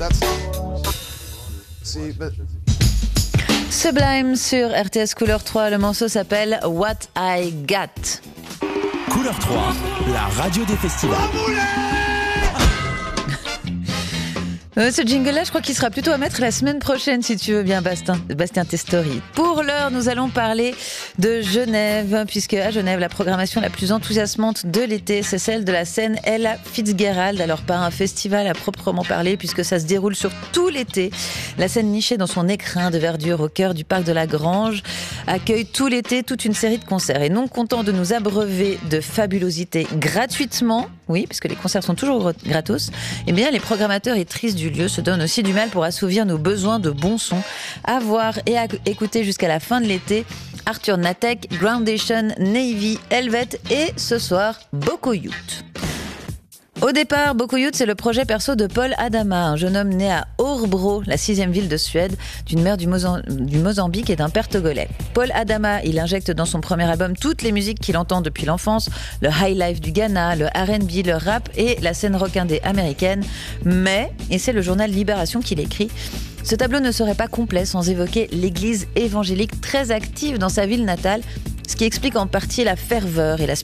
Sublime sur RTS Couleur 3, le morceau s'appelle What I Got. Couleur 3, la radio des festivals. Ce jingle-là, je crois qu'il sera plutôt à mettre la semaine prochaine, si tu veux bien, Bastien Testori. Pour l'heure, nous allons parler de Genève, puisque à Genève, la programmation la plus enthousiasmante de l'été, c'est celle de la scène Ella Fitzgerald. Alors, pas un festival à proprement parler, puisque ça se déroule sur tout l'été. La scène nichée dans son écrin de verdure au cœur du parc de la Grange accueille tout l'été toute une série de concerts. Et non content de nous abreuver de fabulosités gratuitement, oui, puisque les concerts sont toujours gratos, eh bien, les programmateurs et tristes du lieu se donnent aussi du mal pour assouvir nos besoins de bon son. À voir et à écouter jusqu'à la fin de l'été, Arthur Natek, Groundation, Navy, Helvet et ce soir, Boko Youth. Au départ, Boko Youth, c'est le projet perso de Paul Adama, un jeune homme né à Örebro, la 6e ville de Suède, d'une mère du Mozambique et d'un père togolais. Paul Adama, il injecte dans son premier album toutes les musiques qu'il entend depuis l'enfance, le high life du Ghana, le R&B, le rap et la scène rock indé américaine. Mais, et c'est le journal Libération qui l'écrit, ce tableau ne serait pas complet sans évoquer l'église évangélique très active dans sa ville natale, ce qui explique en partie la ferveur et la